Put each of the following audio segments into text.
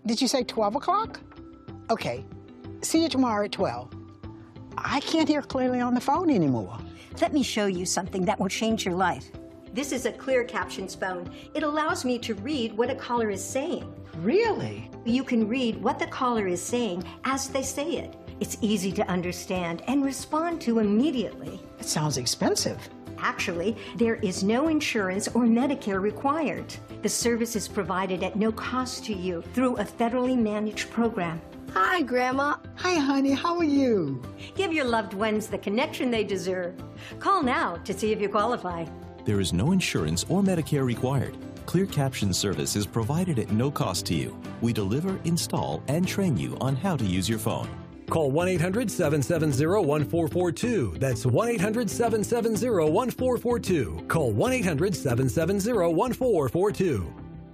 Did you say 12 o'clock? Okay. See you tomorrow at 12. I can't hear clearly on the phone anymore. Let me show you something that will change your life. This is a clear captions phone. It allows me to read what a caller is saying. Really? You can read what the caller is saying as they say it. It's easy to understand and respond to immediately. It sounds expensive. Actually, there is no insurance or Medicare required. The service is provided at no cost to you through a federally managed program. Hi, Grandma. Hi, honey. How are you? Give your loved ones the connection they deserve. Call now to see if you qualify. There is no insurance or Medicare required. Clear Caption service is provided at no cost to you. We deliver, install, and train you on how to use your phone. Call 1-800-770-1442. That's 1-800-770-1442. Call 1-800-770-1442.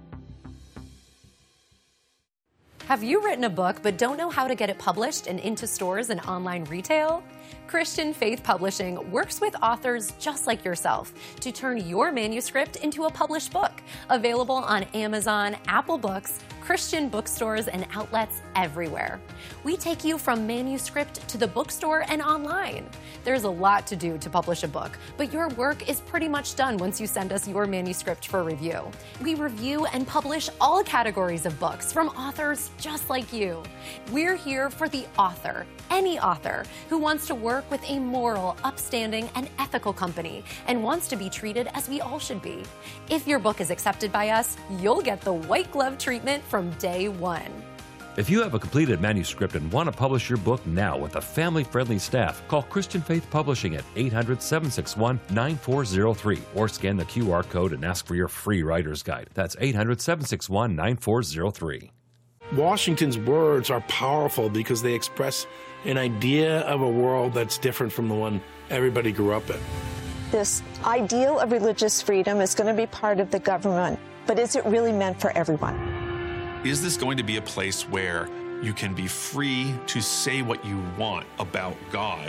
Have you written a book but don't know how to get it published and into stores and online retail? Christian Faith Publishing works with authors just like yourself to turn your manuscript into a published book, available on Amazon, Apple Books, Christian bookstores, and outlets everywhere. We take you from manuscript to the bookstore and online. There's a lot to do to publish a book, but your work is pretty much done once you send us your manuscript for review. We review and publish all categories of books from authors just like you. We're here for the author, any author, who wants to work with a moral, upstanding, and ethical company and wants to be treated as we all should be. If your book is accepted by us, you'll get the white glove treatment from day one. If you have a completed manuscript and want to publish your book now with a family-friendly staff, call Christian Faith Publishing at 800-761-9403 or scan the QR code and ask for your free writer's guide. That's 800-761-9403. Washington's words are powerful because they express an idea of a world that's different from the one everybody grew up in. This ideal of religious freedom is going to be part of the government, but is it really meant for everyone? Is this going to be a place where you can be free to say what you want about God?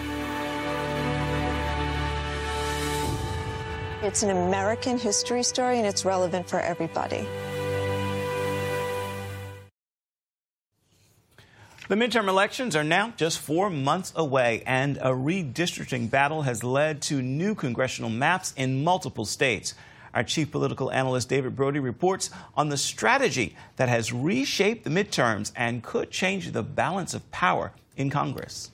It's an American history story, and it's relevant for everybody. The midterm elections are now just 4 months away, and a redistricting battle has led to new congressional maps in multiple states. Our chief political analyst, David Brody, reports on the strategy that has reshaped the midterms and could change the balance of power in Congress.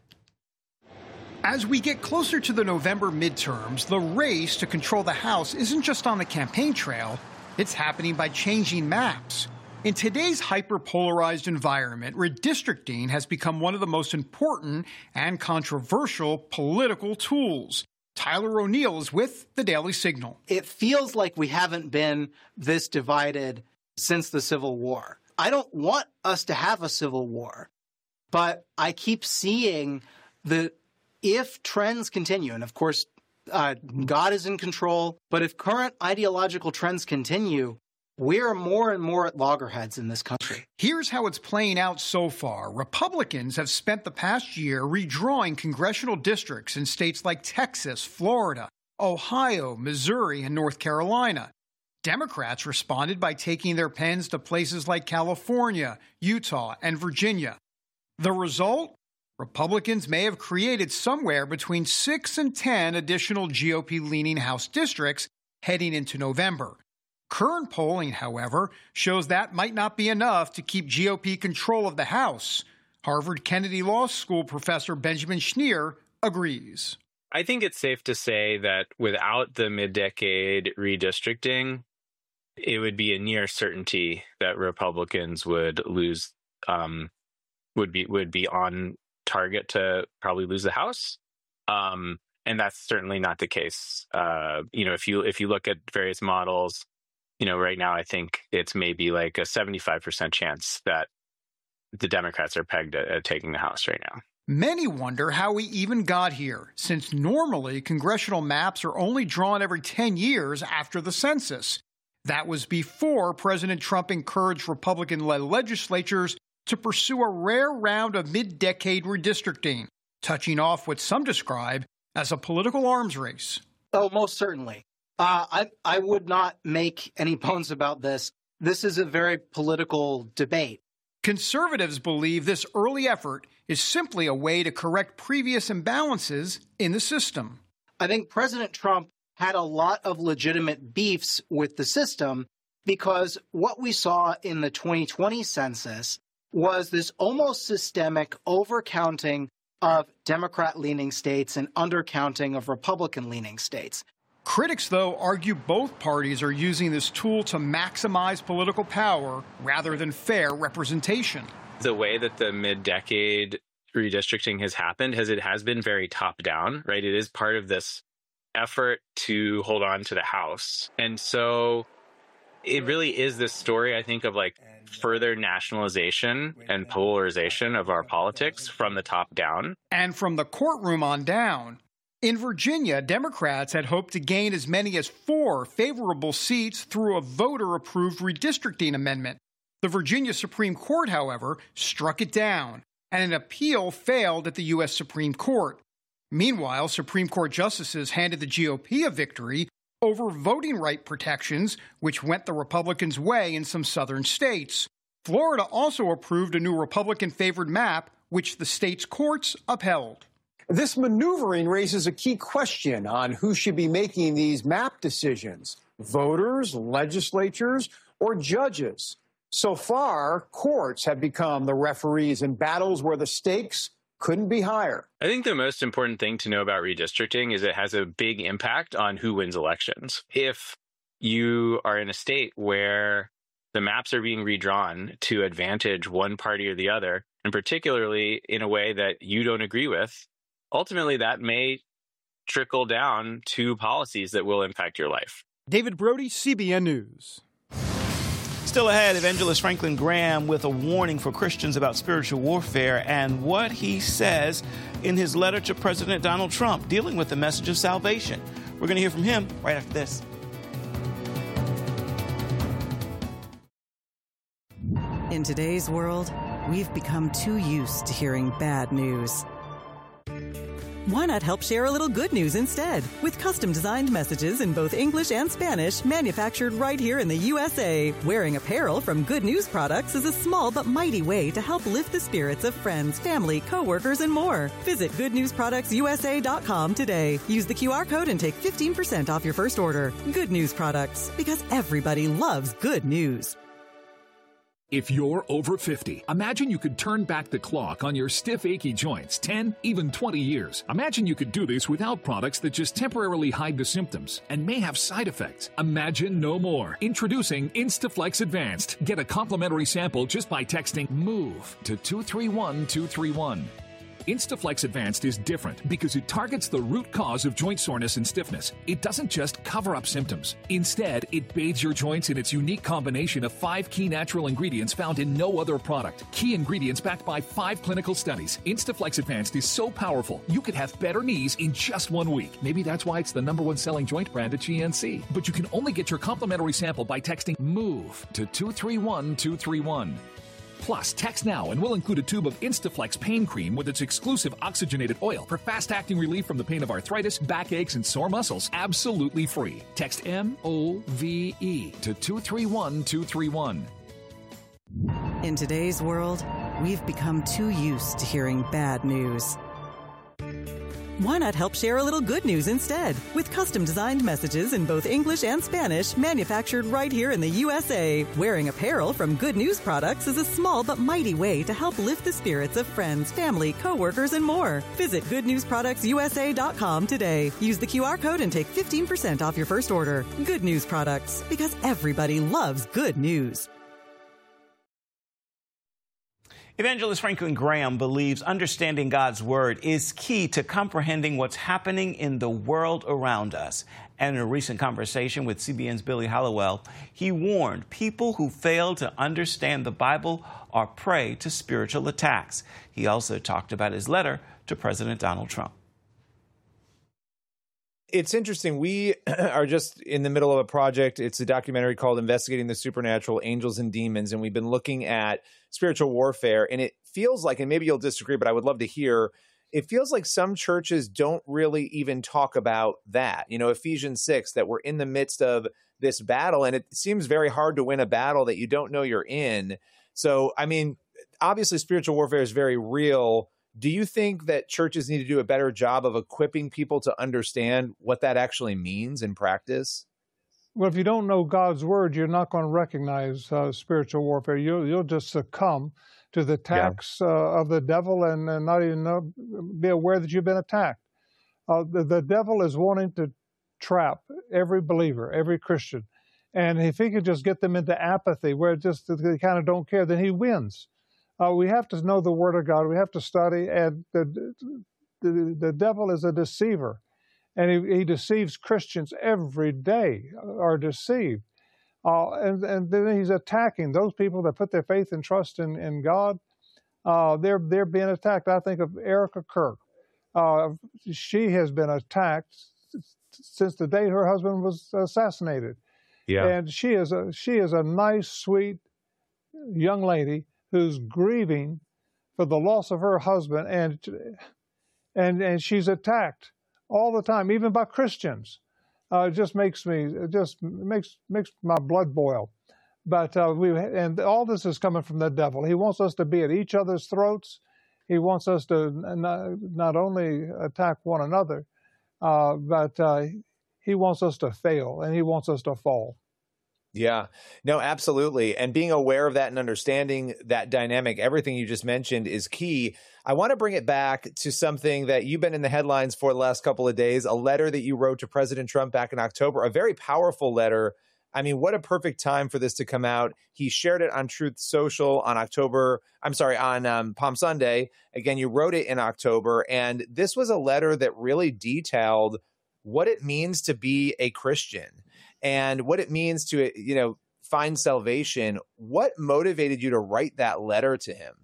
As we get closer to the November midterms, the race to control the House isn't just on the campaign trail, it's happening by changing maps. In today's hyper-polarized environment, redistricting has become one of the most important and controversial political tools. Tyler O'Neill is with the Daily Signal. It feels like we haven't been this divided since the Civil War. I don't want us to have a civil war, but I keep seeing that if trends continue, and of course, God is in control, but if current ideological trends continue, we're more and more at loggerheads in this country. Here's how it's playing out so far. Republicans have spent the past year redrawing congressional districts in states like Texas, Florida, Ohio, Missouri, and North Carolina. Democrats responded by taking their pens to places like California, Utah, and Virginia. The result? Republicans may have created somewhere between 6 and 10 additional GOP-leaning House districts heading into November. Current polling, however, shows that might not be enough to keep GOP control of the House. Harvard Kennedy Law School professor Benjamin Schneer agrees. I think it's safe to say that without the mid-decade redistricting, it would be a near certainty that Republicans would lose, would be on target to probably lose the House. And that's certainly not the case. If you look at various models, right now, I think it's maybe like a 75% chance that the Democrats are pegged at taking the House right now. Many wonder how we even got here, since normally congressional maps are only drawn every 10 years after the census. That was before President Trump encouraged Republican-led legislatures to pursue a rare round of mid-decade redistricting, touching off what some describe as a political arms race. Oh, most certainly. I would not make any bones about this. this is a very political debate. Conservatives believe this early effort is simply a way to correct previous imbalances in the system. I think President Trump had a lot of legitimate beefs with the system because what we saw in the 2020 census was this almost systemic overcounting of Democrat-leaning states and undercounting of Republican-leaning states. Critics, though, argue both parties are using this tool to maximize political power rather than fair representation. The way that the mid-decade redistricting has happened it has been very top-down, right? It is part of this effort to hold on to the House. And so it really is this story, I think, of like further nationalization and polarization of our politics from the top down. And from the courtroom on down. In Virginia, Democrats had hoped to gain as many as 4 favorable seats through a voter-approved redistricting amendment. The Virginia Supreme Court, however, struck it down, and an appeal failed at the U.S. Supreme Court. Meanwhile, Supreme Court justices handed the GOP a victory over voting right protections, which went the Republicans' way in some southern states. Florida also approved a new Republican-favored map, which the state's courts upheld. This maneuvering raises a key question on who should be making these map decisions: voters, legislatures, or judges. So far, courts have become the referees in battles where the stakes couldn't be higher. I think the most important thing to know about redistricting is it has a big impact on who wins elections. If you are in a state where the maps are being redrawn to advantage one party or the other, and particularly in a way that you don't agree with, ultimately that may trickle down to policies that will impact your life. David Brody, CBN News. Still ahead, evangelist Franklin Graham with a warning for Christians about spiritual warfare and what he says in his letter to President Donald Trump dealing with the message of salvation. We're going to hear from him right after this. In today's world, we've become too used to hearing bad news. Why not help share a little good news instead? With custom-designed messages in both English and Spanish, manufactured right here in the USA. Wearing apparel from Good News Products is a small but mighty way to help lift the spirits of friends, family, coworkers, and more. Visit goodnewsproductsusa.com today. Use the QR code and take 15% off your first order. Good News Products, because everybody loves good news. If you're over 50, imagine you could turn back the clock on your stiff, achy joints 10, even 20 years. Imagine you could do this without products that just temporarily hide the symptoms and may have side effects. Imagine no more. Introducing Instaflex Advanced. Get a complimentary sample just by texting MOVE to 231231. Instaflex Advanced is different because it targets the root cause of joint soreness and stiffness. It doesn't just cover up symptoms. Instead, it bathes your joints in its unique combination of 5 key natural ingredients found in no other product. Key ingredients backed by 5 clinical studies. Instaflex Advanced is so powerful, you could have better knees in just 1 week. Maybe that's why it's the #1 selling joint brand at GNC. But you can only get your complimentary sample by texting MOVE to 231231. Plus, text now and we'll include a tube of Instaflex pain cream with its exclusive oxygenated oil for fast-acting relief from the pain of arthritis, backaches, and sore muscles. Absolutely free. Text MOVE to 231231. In today's world, we've become too used to hearing bad news. Why not help share a little good news instead? With custom-designed messages in both English and Spanish, manufactured right here in the USA. Wearing apparel from Good News Products is a small but mighty way to help lift the spirits of friends, family, coworkers, and more. Visit goodnewsproductsusa.com today. Use the QR code and take 15% off your first order. Good News Products, because everybody loves good news. Evangelist Franklin Graham believes understanding God's Word is key to comprehending what's happening in the world around us. And in a recent conversation with CBN's Billy Hallowell, he warned people who fail to understand the Bible are prey to spiritual attacks. He also talked about his letter to President Donald Trump. It's interesting. We are just in the middle of a project. It's a documentary called Investigating the Supernatural, Angels and Demons. And we've been looking at spiritual warfare. And it feels like, and maybe you'll disagree, but I would love to hear, it feels like some churches don't really even talk about that. Ephesians 6, that we're in the midst of this battle, and it seems very hard to win a battle that you don't know you're in. So, I mean, obviously spiritual warfare is very real. Do you think that churches need to do a better job of equipping people to understand what that actually means in practice? Well, if you don't know God's word, you're not going to recognize spiritual warfare. You'll just succumb to the attacks of the devil and not even be aware that you've been attacked. The devil is wanting to trap every believer, every Christian. And if he could just get them into apathy, where just they kind of don't care, then he wins. We have to know the Word of God. We have to study, and the devil is a deceiver, and he deceives Christians every day, are deceived. And then he's attacking those people that put their faith and trust in God. They're being attacked. I think of Erica Kirk. She has been attacked since the day her husband was assassinated. Yeah. And she is a nice, sweet young lady who's grieving for the loss of her husband, and she's attacked all the time, even by Christians. It just makes my blood boil. But and all this is coming from the devil. He wants us to be at each other's throats. He wants us to not only attack one another, but he wants us to fail, and he wants us to fall. Yeah, no, absolutely. And being aware of that and understanding that dynamic, everything you just mentioned is key. I want to bring it back to something that you've been in the headlines for the last couple of days, a letter that you wrote to President Trump back in October, a very powerful letter. I mean, what a perfect time for this to come out. He shared it on Truth Social on Palm Sunday. Again, you wrote it in October, and this was a letter that really detailed what it means to be a Christian and what it means to, find salvation. What motivated you to write that letter to him?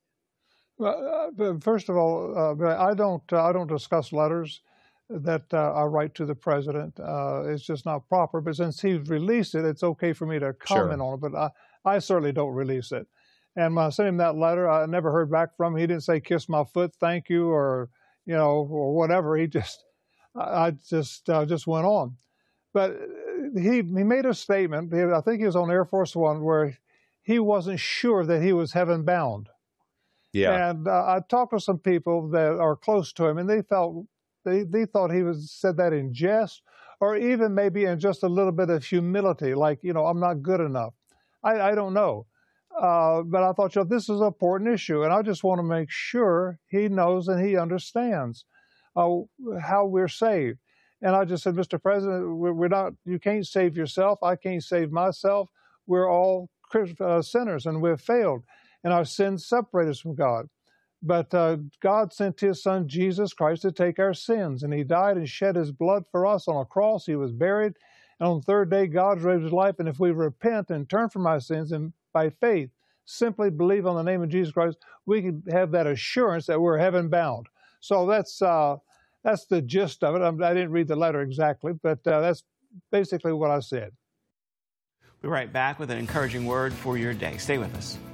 Well, first of all, I don't discuss letters that I write to the president. It's just not proper. But since he's released it, it's okay for me to comment on it. But I certainly don't release it. And when I sent him that letter, I never heard back from him. He didn't say "kiss my foot, thank you," or or whatever. I just went on. But he made a statement. I think he was on Air Force One, where he wasn't sure that he was heaven bound. Yeah. And I talked to some people that are close to him, and they thought he said that in jest, or even maybe in just a little bit of humility, like, I'm not good enough. I don't know. But I thought, this is an important issue, and I just want to make sure he knows and he understands how we're saved. And I just said, Mr. President, we're not. You can't save yourself. I can't save myself. We're all sinners, and we've failed, and our sins separate us from God. But God sent his son, Jesus Christ, to take our sins. And he died and shed his blood for us on a cross. He was buried. And on the third day, God raised his life. And if we repent and turn from our sins and by faith, simply believe on the name of Jesus Christ, we can have that assurance that we're heaven bound. So that's the gist of it. I didn't read the letter exactly, but that's basically what I said. We'll be right back with an encouraging word for your day. Stay with us.